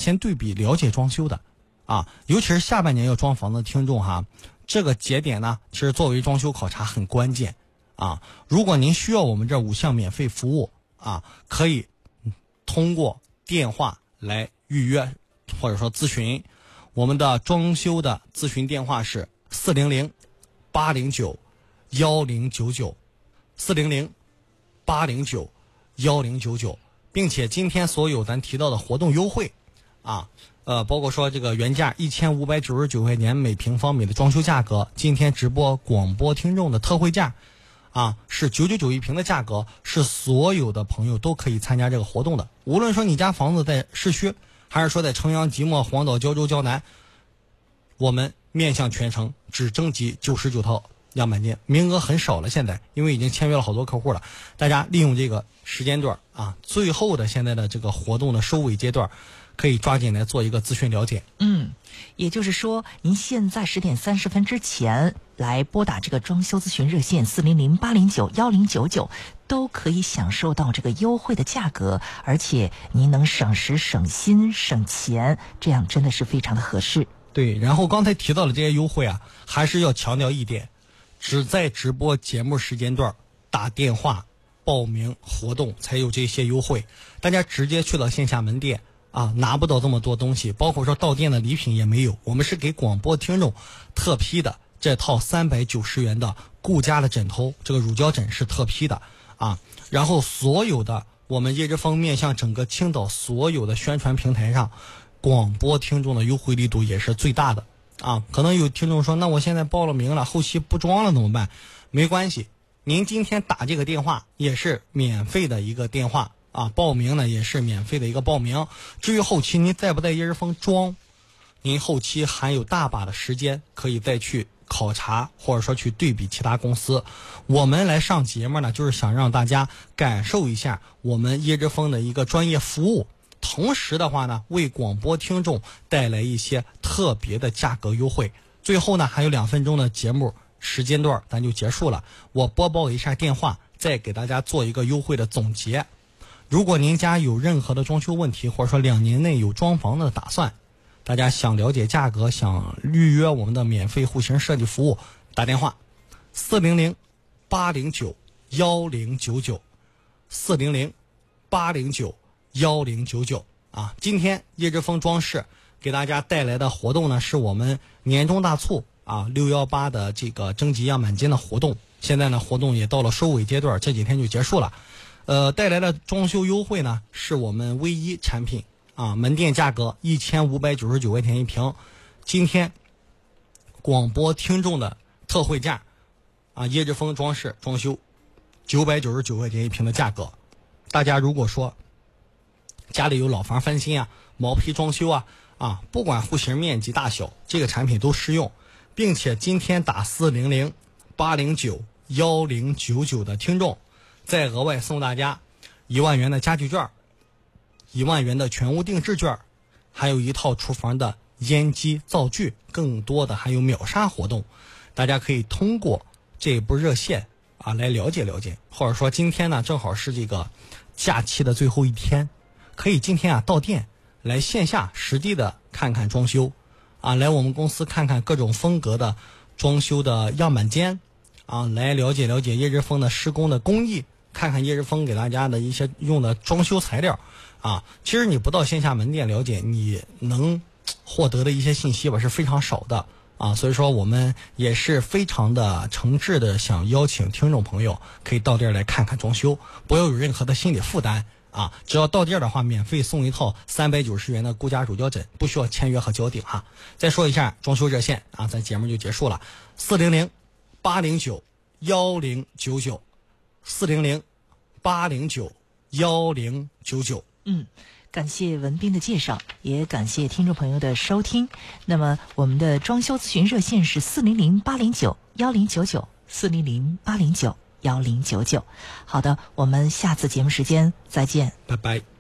先对比了解装修的啊，尤其是下半年要装房的听众哈，这个节点呢，其实作为装修考察很关键啊。如果您需要我们这5项免费服务啊，可以通过电话来预约或者说咨询。我们的装修的咨询电话是400-809-1099，400-809-1099，并且今天所有咱提到的活动优惠啊，包括说这个原价1599块钱每平方米的装修价格，今天直播广播听众的特惠价啊，是999一平的价格，是所有的朋友都可以参加这个活动的。无论说你家房子在市区，还是说在城阳、即墨、黄岛、胶州、胶南，我们面向全城只征集99套样板间，名额很少了，现在因为已经签约了好多客户了，大家利用这个时间段啊，最后的现在的这个活动的收尾阶段，可以抓紧来做一个咨询了解。 也就是说，您现在10点30分之前来拨打这个装修咨询热线400-809-1099，都可以享受到这个优惠的价格，而且您能省时省心省钱，这样真的是非常的合适。 对，然后刚才提到的这些优惠啊，还是要强调一点，只在直播节目时间段打电话报名活动才有这些优惠，大家直接去到线下门店啊，拿不到这么多东西，包括说到店的礼品也没有。我们是给广播听众特批的这套390元的顾家的枕头，这个乳胶枕是特批的啊。然后所有的我们叶之峰面向整个青岛所有的宣传平台上，广播听众的优惠力度也是最大的啊。可能有听众说，那我现在报了名了，后期不装了怎么办？没关系，您今天打这个电话也是免费的一个电话啊，报名呢也是免费的一个报名。至于后期您在不在叶之峰装，您后期还有大把的时间可以再去考察，或者说去对比其他公司。我们来上节目呢，就是想让大家感受一下我们叶之峰的一个专业服务，同时的话呢，为广播听众带来一些特别的价格优惠。最后呢，还有2分钟的节目时间段咱就结束了，我播报一下电话，再给大家做一个优惠的总结。如果您家有任何的装修问题，或者说2年内有装房的打算，大家想了解价格，想预约我们的免费户型设计服务，打电话400-809-1099，400-809-1099啊。今天叶之峰装饰给大家带来的活动呢，是我们年终大促啊618的这个征集样板间的活动。现在呢，活动也到了收尾阶段，这几天就结束了。带来的装修优惠呢，是我们唯一产品啊，门店价格1599块钱一平，今天广播听众的特惠价啊，叶之峰装饰装修999块钱一平的价格。大家如果说家里有老房翻新啊、毛坯装修啊，不管户型面积大小，这个产品都适用，并且今天打400-809-1099的听众，再额外送大家1万元的家具券，1万元的全屋定制券，还有一套厨房的烟机灶具，更多的还有秒杀活动。大家可以通过这部热线啊来了解了解，或者说今天呢正好是这个假期的最后一天，可以今天啊到店来线下实地的看看装修啊，来我们公司看看各种风格的装修的样板间啊，来了解了解叶之峰的施工的工艺，看看叶之峰给大家的一些用的装修材料啊。其实你不到线下门店了解，你能获得的一些信息吧是非常少的啊。所以说我们也是非常的诚挚的想邀请听众朋友可以到店来看看装修，不要有任何的心理负担啊。只要到店的话，免费送一套390元的顾家乳胶枕，不需要签约和交顶哈。再说一下装修热线啊，咱节目就结束了，400-809-1099，400-809-1099。 感谢文斌的介绍，也感谢听众朋友的收听。那么我们的装修咨询热线是400-809-1099，400-809-1099。好的，我们下次节目时间再见， 拜拜。